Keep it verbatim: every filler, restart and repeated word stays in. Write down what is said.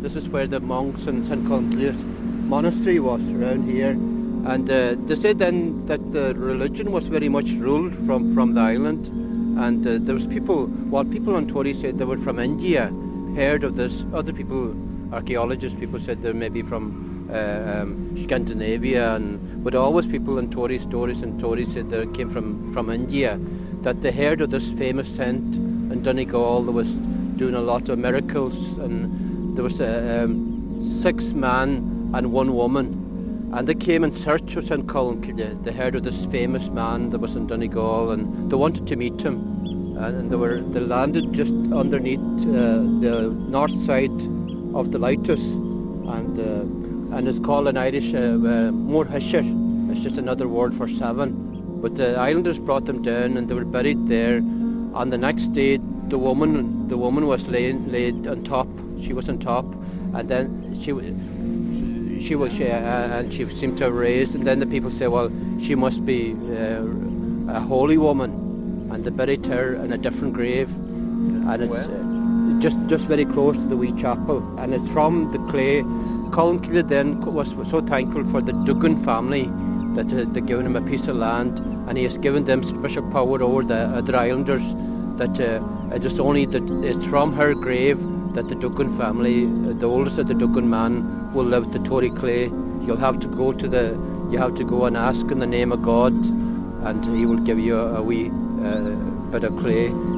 This is where the monks in Saint Columcille's monastery was, around here. And uh, they said then that the religion was very much ruled from, from the island. And uh, there was people, while people on Tory said they were from India, heard of this. Other people, archaeologists, people said they may be from uh, um, Scandinavia, and but always people in Tory stories and Tory said they came from, from India, that they heard of this famous saint in Donegal that was doing a lot of miracles, and there was uh, um, six men and one woman, and they came in search of Saint Columcille. They heard of this famous man that was in Donegal, and they wanted to meet him. And they were they landed just underneath uh, the north side of the lighthouse, and uh, and it's called in Irish uh, uh, Morhisher. It's just another word for seven. But the islanders brought them down, and they were buried there. On the next day, the woman the woman was laid laid on top. She was on top, and then she she was she, uh, and she seemed to have raised. And then the people say, well, she must be uh, a holy woman. And they buried her in a different grave, and it's uh, just just very close to the wee chapel, and it's from the clay. Columcille then was so thankful for the Duggan family that uh, they'd given him a piece of land, and he has given them special power over the other islanders, that uh, it is only that it's from her grave that the Duggan family, uh, the oldest of the Duggan man, will live the Tory clay. You'll have to go to the, you have to go and ask in the name of God, and he will give you a, a wee uh, bit of clay